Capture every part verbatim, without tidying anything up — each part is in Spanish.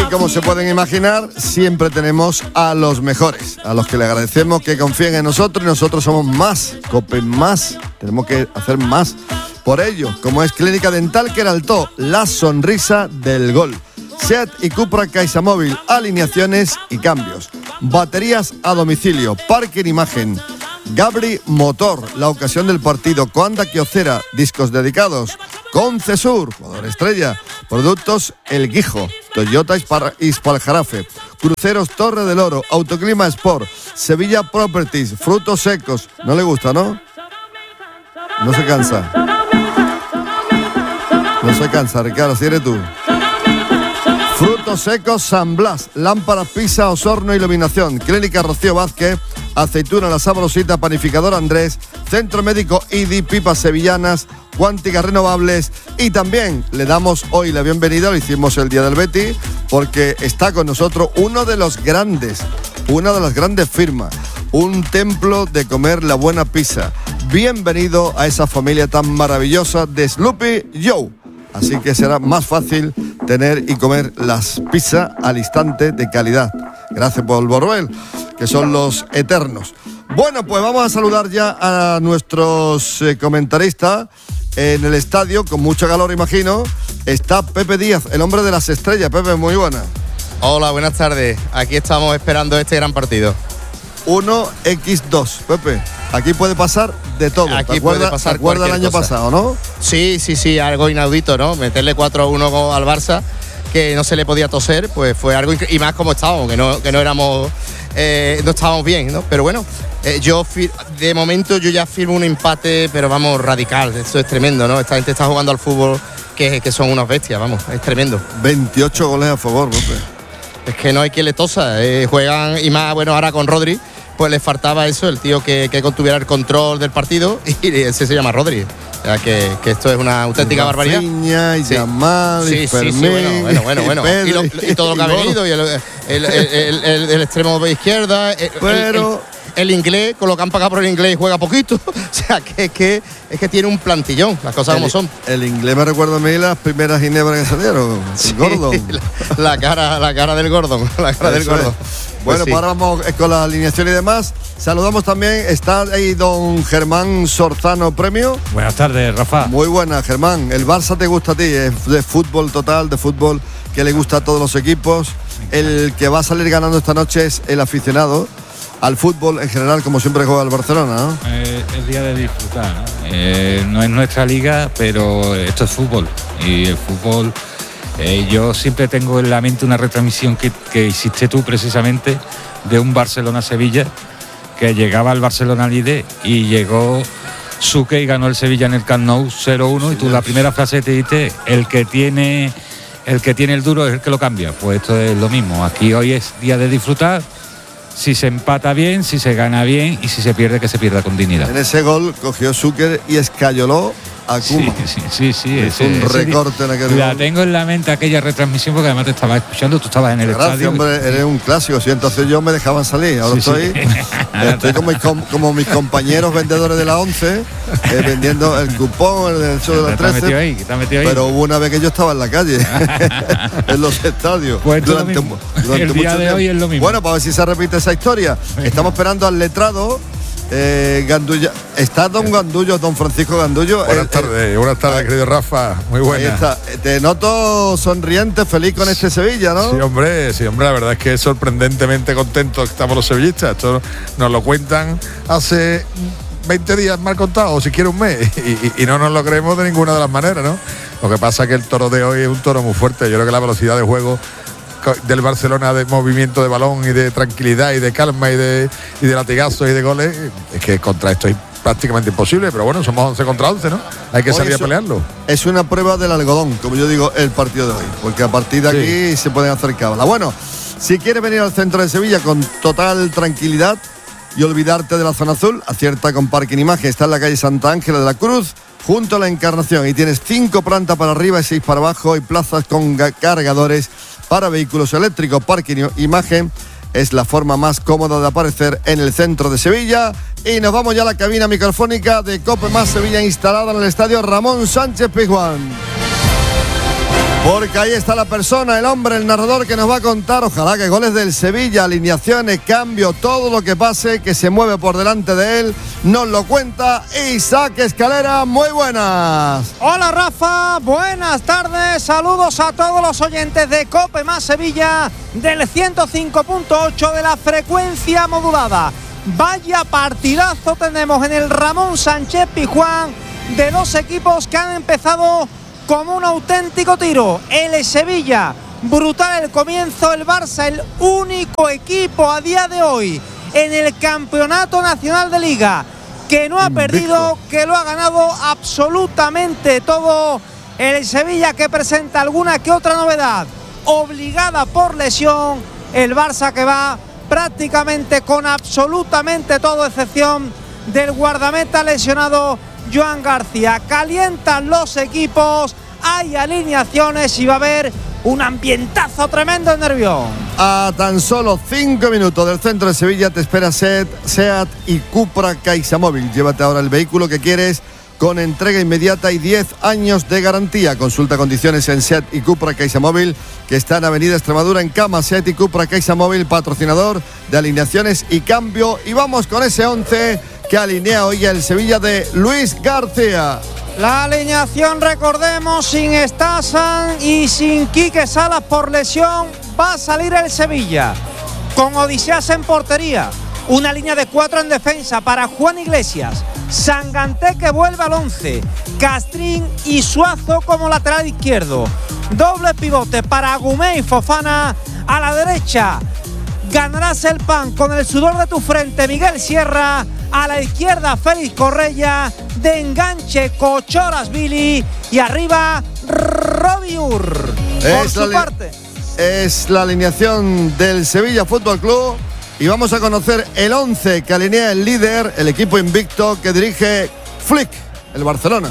como se pueden imaginar, siempre tenemos a los mejores, a los que le agradecemos que confíen en nosotros y nosotros somos más, COPE más, tenemos que hacer más por ello, como es Clínica Dental Queraltó, la sonrisa del gol. SEAT y Cupra CaixaMóvil, alineaciones y cambios. Baterías a domicilio, parque en imagen. Gabri Motor, la ocasión del partido. Coanda Kyocera, discos dedicados. Concesur, jugador estrella. Productos El Guijo, Toyota Ispaljarafe. Cruceros Torre del Oro, Autoclima Sport. Sevilla Properties, frutos secos. No le gusta, ¿no? No se cansa. No se cansa, Ricardo, si eres tú. Frutos secos San Blas, lámparas, pizza, Osorno, iluminación. Clínica Rocío Vázquez, aceituna La Sabrosita, panificador Andrés, Centro Médico I D I, pipas sevillanas, cuánticas renovables. Y también le damos hoy la bienvenida, lo hicimos el día del Betis, porque está con nosotros uno de los grandes, una de las grandes firmas, un templo de comer la buena pizza. Bienvenido a esa familia tan maravillosa de Sloopy Joe. Así que será más fácil tener y comer las pizzas al instante de calidad. Gracias por Boruel, que son los eternos. Bueno, pues vamos a saludar ya a nuestros eh, comentaristas en el estadio, con mucho calor, imagino. Está Pepe Díaz, el hombre de las estrellas. Pepe, muy buena. Hola, buenas tardes. Aquí estamos esperando este gran partido. uno equis dos, Pepe. Aquí puede pasar de todo. Aquí ¿Te puede acuerdas, pasar ¿te acuerdas el año cosa. pasado, no? Sí, sí, sí, algo inaudito, ¿no? Meterle cuatro a uno al Barça, que no se le podía toser, pues fue algo incre- y más como estábamos, que no, que no éramos, eh, no estábamos bien, ¿no? Pero bueno, eh, yo fir- de momento yo ya firmo un empate, pero vamos, radical. Esto es tremendo, ¿no? Esta gente está jugando al fútbol que, que son unas bestias, vamos, es tremendo. veintiocho goles a favor, Pepe. Es que no hay quien le tosa, eh, juegan, y más, bueno, ahora con Rodri, pues les faltaba eso, el tío que, que contuviera el control del partido, y ese se llama Rodri. O sea, que, que esto es una auténtica barbaridad. Rafinha, y Sí. Yamal, Sí, y sí, Fermín, sí, bueno, bueno, bueno, bueno. y Y, lo- Pedri, y todo lo que ha y Goro. venido, y el, el, el, el- el- el extremo de izquierda, el, Pero- el, el inglés, con lo que han pagado por el inglés, juega poquito. O sea, que es que, es que tiene un plantillón, las cosas como El, son. el inglés me recuerda a mí las primeras ginebras que salieron. Sí, El Gordon. La, la cara, la cara del Gordon, la cara del Eso Gordon. es. Pues Bueno, sí. pues ahora vamos con la alineación y demás. Saludamos también, está ahí don Germán Sorzano Premio. Buenas tardes, Rafa. Muy buena, Germán. ¿El Barça te gusta a ti? Es de fútbol total, de fútbol que le gusta a todos los equipos. El que va a salir ganando esta noche es el aficionado al fútbol en general, como siempre juega el Barcelona, ¿no? Eh, es día de disfrutar, ¿no? Eh, no es nuestra liga, pero esto es fútbol. Y el fútbol, eh, yo siempre tengo en la mente una retransmisión que, que hiciste tú precisamente de un Barcelona-Sevilla, que llegaba al Barcelona líder y llegó Suque y ganó el Sevilla en el Camp Nou cero uno, y tú la primera frase te dijiste, el que tiene el que tiene el duro es el que lo cambia. Pues esto es lo mismo, aquí hoy es día de disfrutar. Si se empata bien, si se gana bien, y si se pierde, que se pierda con dignidad. En ese gol cogió Zucker y escayoló a Koeman. Sí, sí, sí, sí. Es un recorte en aquel La gol. tengo en la mente aquella retransmisión, porque además te estaba escuchando, tú estabas en el Gracias, estadio. hombre, eres un clásico. Si entonces yo me dejaban salir. Ahora Sí, sí. estoy, estoy como, mis com- como mis compañeros vendedores de la once, eh, vendiendo el cupón, el del show de las Te has metido trece. ahí, te has metido ahí. Pero hubo una vez que yo estaba en la calle, en los estadios. Pues esto es lo durante, mismo. durante El día mucho de hoy tiempo. es lo mismo. Bueno, para ver si se repite esa historia. Estamos esperando al letrado. Eh, Gandulla. ¿Está don Gandullo, don Francisco Gandullo? Buenas El- tardes, buenas tardes, querido Rafa. Muy Ahí buena. está. Te noto sonriente, feliz con este Sevilla, ¿no? Sí, hombre, sí, hombre, la verdad es que es sorprendentemente contento que estamos los sevillistas. Esto nos lo cuentan hace veinte días mal contado, o si quiere un mes, y, y- y no nos lo creemos de ninguna de las maneras, ¿no? Lo que pasa es que el toro de hoy es un toro muy fuerte. Yo creo que la velocidad de juego del Barcelona, de movimiento de balón y de tranquilidad y de calma y de, y de latigazos y de goles, es que contra esto es prácticamente imposible, pero bueno, somos once contra once, ¿no? Hay que Hoy salir a eso- pelearlo. Es una prueba del algodón, como yo digo, el partido de hoy, porque a partir de aquí se pueden hacer cábala. Bueno, si quieres venir al centro de Sevilla con total tranquilidad y olvidarte de la zona azul, acierta con Parking Imagen. Está en la calle Santa Ángela de la Cruz, junto a la Encarnación, y tienes cinco plantas para arriba y seis para abajo, y plazas con ga- cargadores para vehículos eléctricos. Parking Imagen es la forma más cómoda de aparecer en el centro de Sevilla. Y nos vamos ya a la cabina microfónica de COPE más Sevilla, instalada en el estadio Ramón Sánchez Pizjuán. Porque ahí está la persona, el hombre, el narrador que nos va a contar, ojalá que goles del Sevilla, alineaciones, cambio, todo lo que pase, que se mueve por delante de él, nos lo cuenta Isaac Escalera. Muy buenas. Hola Rafa, buenas tardes, saludos a todos los oyentes de COPE más Sevilla del ciento cinco punto ocho de la frecuencia modulada. Vaya partidazo tenemos en el Ramón Sánchez Pizjuán de dos equipos que han empezado como un auténtico tiro. El Sevilla, brutal el comienzo. El Barça, el único equipo a día de hoy en el Campeonato Nacional de Liga que no ha perdido, que lo ha ganado absolutamente todo. El Sevilla, que presenta alguna que otra novedad obligada por lesión. El Barça, que va prácticamente con absolutamente todo, excepción del guardameta lesionado Joan García. Calientan los equipos, hay alineaciones y va a haber un ambientazo tremendo en Nervión. A tan solo cinco minutos del centro de Sevilla te espera Seat, Seat y Cupra CaixaMóvil. Llévate ahora el vehículo que quieres con entrega inmediata y diez años de garantía. Consulta condiciones en Seat y Cupra CaixaMóvil, que está en Avenida Extremadura en Cama. Seat y Cupra CaixaMóvil, patrocinador de alineaciones y cambio. Y vamos con ese once que alinea hoy el Sevilla de Luis García. La alineación, recordemos, sin Stasan y sin Quique Salas por lesión, va a salir el Sevilla con Odiseas en portería, una línea de cuatro en defensa para Juan Iglesias, Sanganté, que vuelve al once, Castrín y Suazo como lateral izquierdo, doble pivote para Agumé y Fofana. A la derecha ganarás el pan con el sudor de tu frente, Miguel Sierra. A la izquierda, Félix Correia. De enganche, Cochoras Billy. Y arriba, Robiur. Por su parte, es la alineación del Sevilla Fútbol Club. Y vamos a conocer el once que alinea el líder, el equipo invicto que dirige Flick, el Barcelona.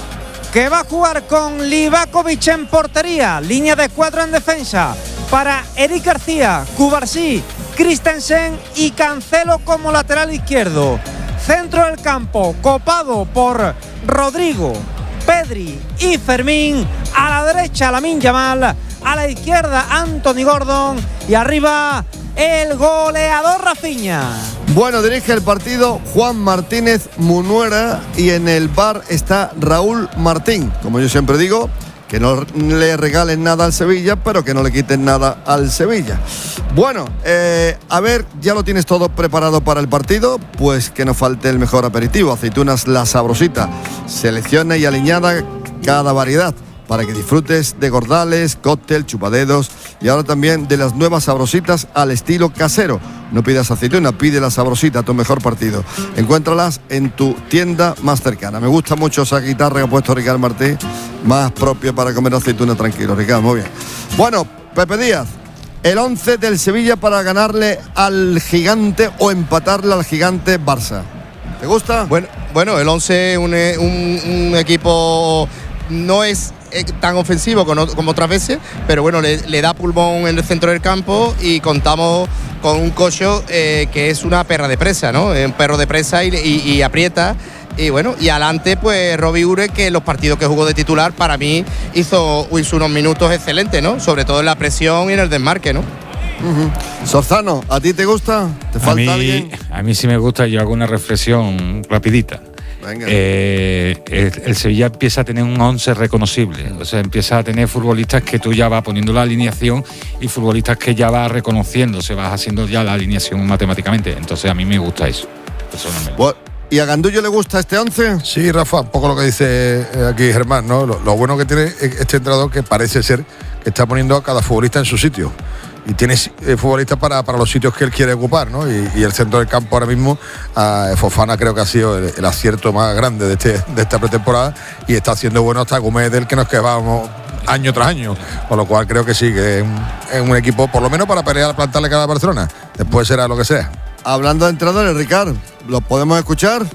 Que va a jugar con Livakovic en portería. Línea de cuatro en defensa para Eric García, Cubarsí, Christensen y Cancelo como lateral izquierdo. Centro del campo copado por Rodrigo, Pedri y Fermín. A la derecha, Lamine Yamal. A la izquierda, Anthony Gordon. Y arriba, el goleador Rafinha. Bueno, dirige el partido Juan Martínez Munuera y en el bar está Raúl Martín. Como yo siempre digo, que no le regalen nada al Sevilla, pero que no le quiten nada al Sevilla. Bueno, eh, a ver, ya lo tienes todo preparado para el partido, pues que no falte el mejor aperitivo. Aceitunas La Sabrosita, selecciona y aliñada cada variedad, para que disfrutes de gordales, cóctel, chupadedos y ahora también de las nuevas sabrositas al estilo casero. No pidas aceituna, pide La Sabrosita, tu mejor partido. Encuéntralas en tu tienda más cercana. Me gusta mucho esa guitarra que ha puesto Ricardo Martí, más propia para comer aceituna tranquilo. Ricardo, muy bien. Bueno, Pepe Díaz, el once del Sevilla para ganarle al gigante o empatarle al gigante Barça. ¿Te gusta? Bueno, bueno el once, un, un, un equipo no es tan ofensivo como, como otras veces, pero bueno, le, le da pulmón en el centro del campo y contamos con un Cocho eh, que es una perra de presa, ¿no? Un perro de presa y, y, y aprieta. Y bueno, y adelante pues Robiure, que en los partidos que jugó de titular para mí hizo, hizo unos minutos excelentes, ¿no? Sobre todo en la presión y en el desmarque, ¿no? Uh-huh. Sorzano, ¿a ti te gusta? ¿Te falta a mí, alguien? A mí sí me gusta. Yo hago una reflexión rapidita. Venga. Eh, el, el Sevilla empieza a tener un once reconocible, o sea, empieza a tener futbolistas que tú ya vas poniendo la alineación y futbolistas que ya vas reconociendo, se vas haciendo ya la alineación matemáticamente. Entonces a mí me gusta eso, personalmente. Bueno, ¿y a Gandullo le gusta este once? Sí, Rafa, un poco lo que dice aquí Germán, ¿no? Lo, lo bueno que tiene este entrenador, que parece ser que está poniendo a cada futbolista en su sitio. Y tiene eh, futbolistas para, para los sitios que él quiere ocupar, ¿no? Y, y el centro del campo ahora mismo, uh, Fofana creo que ha sido el, el acierto más grande de, este, de esta pretemporada, y está haciendo bueno hasta Gómez, del que nos quedábamos año tras año, con lo cual creo que sí, que es un, es un equipo por lo menos para pelear, plantarle cara a Barcelona, después será lo que sea. Hablando de entrenadores, Ricardo, ¿los podemos escuchar?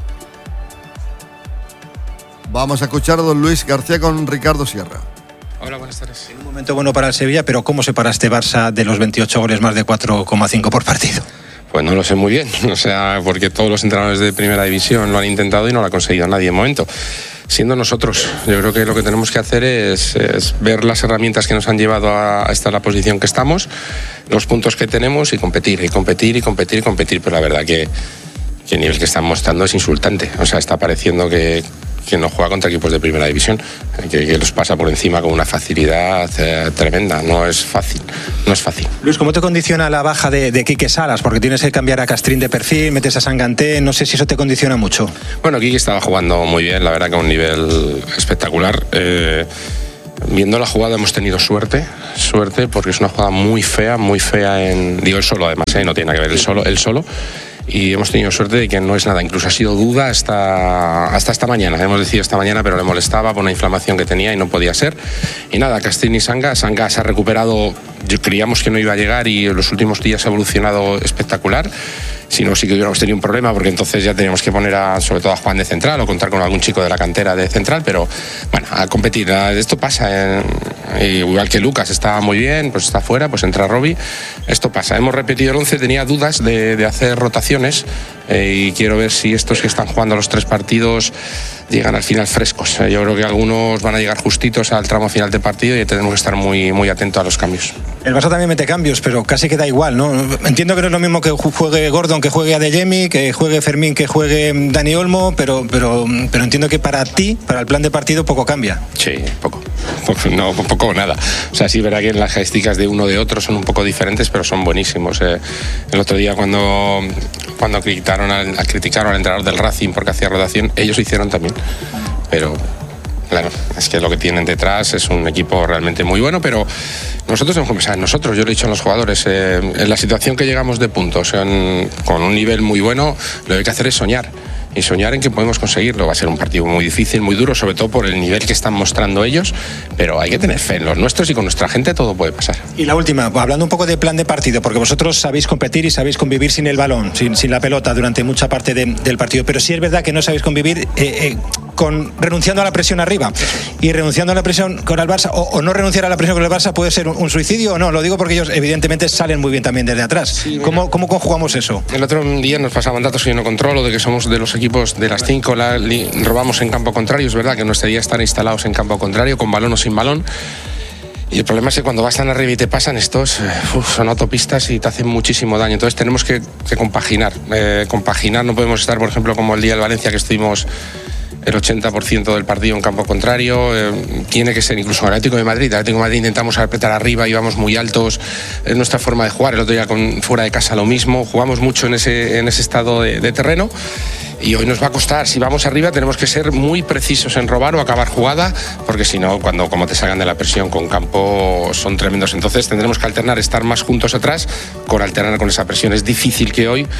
Vamos a escuchar a don Luis García con Ricardo Sierra. Hola, buenas tardes. En un momento bueno para el Sevilla, pero ¿cómo se para este Barça de los veintiocho goles, más de cuatro coma cinco por partido? Pues no lo sé muy bien, o sea, porque todos los entrenadores de primera división lo han intentado y no lo ha conseguido nadie de momento. Siendo nosotros, yo creo que lo que tenemos que hacer es, es ver las herramientas que nos han llevado a, a estar en la posición que estamos, los puntos que tenemos y competir, y competir, y competir, y competir. Pero la verdad que, que el nivel que están mostrando es insultante. O sea, está pareciendo que, que no juega contra equipos de primera división, que, que los pasa por encima con una facilidad eh, tremenda. No es fácil, no es fácil. Luis, ¿cómo te condiciona la baja de, de Quique Salas? Porque tienes que cambiar a Castrín de perfil, metes a Sanganté, no sé si eso te condiciona mucho. Bueno, Quique estaba jugando muy bien, la verdad que a un nivel espectacular. Eh, viendo la jugada hemos tenido suerte, suerte porque es una jugada muy fea, muy fea en... Digo, el solo además, ¿eh? No tiene nada que ver el solo, el solo. Y hemos tenido suerte de que no es nada, incluso ha sido duda hasta, hasta esta mañana, hemos decidido esta mañana, pero le molestaba por una inflamación que tenía y no podía ser. Y nada, Castrín y Sanga, Sanga se ha recuperado, yo creíamos que no iba a llegar y en los últimos días ha evolucionado espectacular. Si no, sí que hubiéramos tenido un problema, porque entonces ya teníamos que poner a, sobre todo a Juan de central o contar con algún chico de la cantera de central, pero bueno, a competir. Esto pasa, eh, igual que Lucas está muy bien, pues está fuera, pues entra Robbie. Esto pasa. Hemos repetido el once, tenía dudas de, de hacer rotaciones eh, y quiero ver si estos que están jugando los tres partidos llegan al final frescos. Yo creo que algunos van a llegar justitos al tramo final del partido y tenemos que estar muy, muy atentos a los cambios. El Barça también mete cambios, pero casi que da igual, ¿no? Entiendo que no es lo mismo que juegue Gordon, que juegue Adeyemi, que juegue Fermín, que juegue Dani Olmo, pero, pero, pero entiendo que para ti, para el plan de partido, poco cambia. Sí, poco. No, poco o nada. O sea, sí, verá que las estadísticas de uno de otro son un poco diferentes, pero son buenísimos. Eh, el otro día cuando, cuando criticaron al, criticaron al entrenador del Racing porque hacía rotación, ellos lo hicieron también. Pero claro, es que lo que tienen detrás es un equipo realmente muy bueno, pero nosotros tenemos que pensar en nosotros. Yo lo he dicho a los jugadores, eh, en la situación que llegamos de puntos, en, con un nivel muy bueno, lo que hay que hacer es soñar. Y soñar en que podemos conseguirlo. Va a ser un partido muy difícil, muy duro, sobre todo por el nivel que están mostrando ellos, pero hay que tener fe en los nuestros y con nuestra gente todo puede pasar. Y la última, hablando un poco de plan de partido, porque vosotros sabéis competir y sabéis convivir sin el balón, sin, sin la pelota durante mucha parte de, del partido, pero sí es verdad que no sabéis convivir eh, eh, con renunciando a la presión arriba. Y renunciando a la presión con el Barça, o, o no renunciar a la presión con el Barça, puede ser un, un suicidio o no. Lo digo porque ellos evidentemente salen muy bien también desde atrás. Sí, ¿Cómo, ¿Cómo conjugamos eso? El otro día nos pasaban datos que yo no controlo, de que somos de los equipos de las cinco, la, li, robamos en campo contrario. Es verdad que nuestra idea están instalados en campo contrario, con balón o sin balón. Y el problema es que cuando vas tan arriba y te pasan estos, uf, son autopistas y te hacen muchísimo daño. Entonces tenemos que, que compaginar. Eh, compaginar, no podemos estar, por ejemplo, como el día del Valencia, que estuvimos el ochenta por ciento del partido en campo contrario. Eh, tiene que ser incluso el Atlético de Madrid. El Atlético de Madrid intentamos apretar arriba, íbamos muy altos. Es nuestra forma de jugar. El otro día con, fuera de casa lo mismo. Jugamos mucho en ese, en ese estado de, de terreno. Y hoy nos va a costar. Si vamos arriba tenemos que ser muy precisos en robar o acabar jugada, porque si no, cuando como te salgan de la presión con campo son tremendos. Entonces tendremos que alternar, estar más juntos atrás con alternar con esa presión. Es difícil que hoy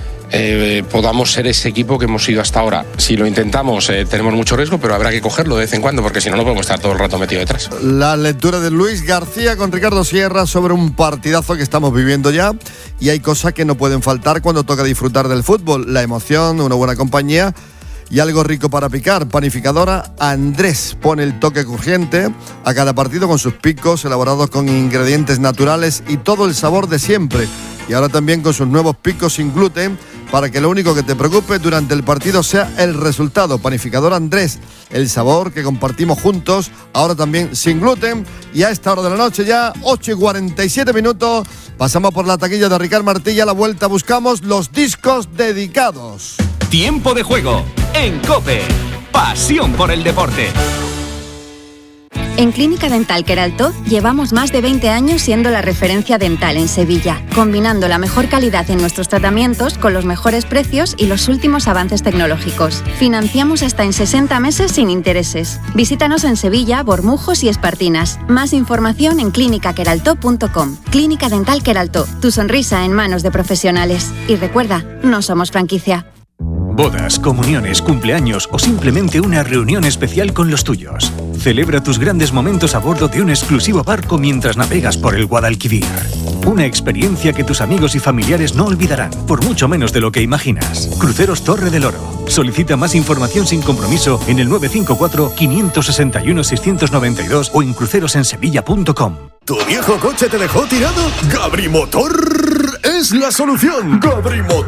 eh, podamos ser ese equipo que hemos sido hasta ahora. Si lo intentamos eh, tenemos mucho riesgo, pero habrá que cogerlo de vez en cuando, porque si no, no podemos estar todo el rato metido detrás. La lectura de Luis García con Ricardo Sierra sobre un partidazo que estamos viviendo ya, y hay cosas que no pueden faltar cuando toca disfrutar del fútbol: la emoción, una buena compañía y algo rico para picar. Panificadora Andrés pone el toque crujiente a cada partido con sus picos elaborados con ingredientes naturales y todo el sabor de siempre. Y ahora también con sus nuevos picos sin gluten, para que lo único que te preocupe durante el partido sea el resultado. Panificadora Andrés, el sabor que compartimos juntos, ahora también sin gluten. Y a esta hora de la noche ya, ocho y cuarenta y siete minutos, pasamos por la taquilla de Ricard Martí. A la vuelta buscamos los discos dedicados. Tiempo de juego en COPE. Pasión por el deporte. En Clínica Dental Queraltó llevamos más de veinte años siendo la referencia dental en Sevilla, combinando la mejor calidad en nuestros tratamientos con los mejores precios y los últimos avances tecnológicos. Financiamos hasta en sesenta meses sin intereses. Visítanos en Sevilla, Bormujos y Espartinas. Más información en clínica queraltó punto com. Clínica Dental Queraltó, tu sonrisa en manos de profesionales. Y recuerda, no somos franquicia. Bodas, comuniones, cumpleaños o simplemente una reunión especial con los tuyos. Celebra tus grandes momentos a bordo de un exclusivo barco mientras navegas por el Guadalquivir. Una experiencia que tus amigos y familiares no olvidarán, por mucho menos de lo que imaginas. Cruceros Torre del Oro. Solicita más información sin compromiso en el nueve cinco cuatro, cinco seis uno, seis nueve dos o en crucerosensevilla punto com. ¿Tu viejo coche te dejó tirado? Gabri Motor es la solución. Cuadrimotor